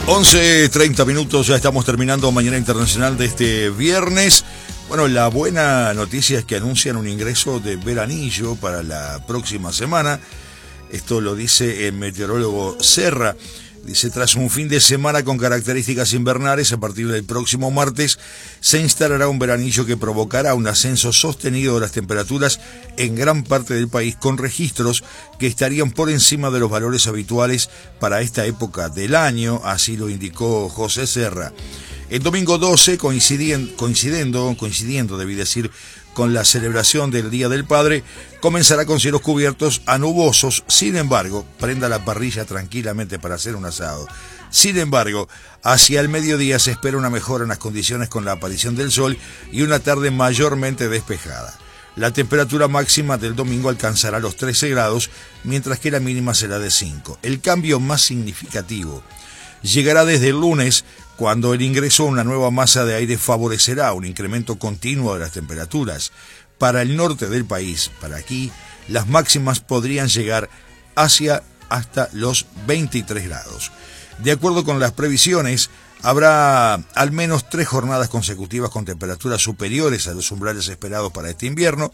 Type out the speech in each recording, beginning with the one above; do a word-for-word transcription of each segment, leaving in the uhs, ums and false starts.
once treinta minutos, ya estamos terminando Mañana Internacional de este viernes. Bueno, la buena noticia es que anuncian un ingreso de veranillo para la próxima semana. Esto lo dice el meteorólogo Serra. Dice, tras un fin de semana con características invernales, a partir del próximo martes se instalará un veranillo que provocará un ascenso sostenido de las temperaturas en gran parte del país, con registros que estarían por encima de los valores habituales para esta época del año, así lo indicó José Serra. El domingo doce, coincidiendo, coincidiendo, coincidiendo, debí decir, con la celebración del Día del Padre, comenzará con cielos cubiertos a nubosos. Sin embargo, prenda la parrilla tranquilamente para hacer un asado. Sin embargo, hacia el mediodía se espera una mejora en las condiciones con la aparición del sol y una tarde mayormente despejada. La temperatura máxima del domingo alcanzará los trece grados, mientras que la mínima será de cinco. El cambio más significativo llegará desde el lunes, cuando el ingreso a una nueva masa de aire favorecerá un incremento continuo de las temperaturas. Para el norte del país, para aquí, las máximas podrían llegar hacia hasta los veintitrés grados. De acuerdo con las previsiones, habrá al menos tres jornadas consecutivas con temperaturas superiores a los umbrales esperados para este invierno.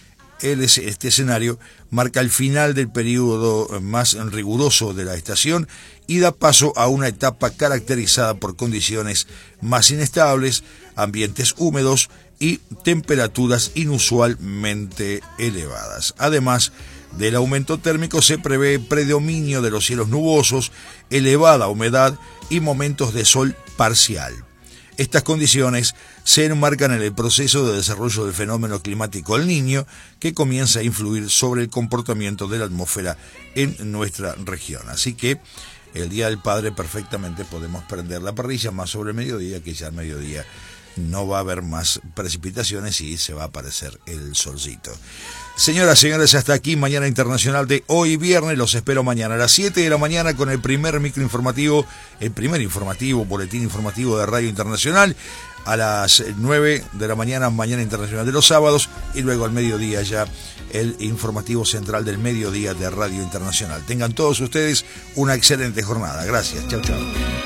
Este escenario marca el final del periodo más riguroso de la estación y da paso a una etapa caracterizada por condiciones más inestables, ambientes húmedos y temperaturas inusualmente elevadas. Además del aumento térmico, se prevé predominio de los cielos nubosos, elevada humedad y momentos de sol parcial. Estas condiciones se enmarcan en el proceso de desarrollo del fenómeno climático El Niño, que comienza a influir sobre el comportamiento de la atmósfera en nuestra región. Así que el Día del Padre perfectamente podemos prender la parrilla más sobre el mediodía, que ya al mediodía no va a haber más precipitaciones y se va a aparecer el solcito. Señoras, señores, hasta aquí Mañana Internacional de hoy viernes. Los espero mañana a las siete de la mañana con el primer microinformativo, el primer informativo, boletín informativo de Radio Internacional. A las nueve de la mañana, Mañana Internacional de los sábados, y luego al mediodía ya el informativo central del mediodía de Radio Internacional. Tengan todos ustedes una excelente jornada. Gracias. Chau, chau.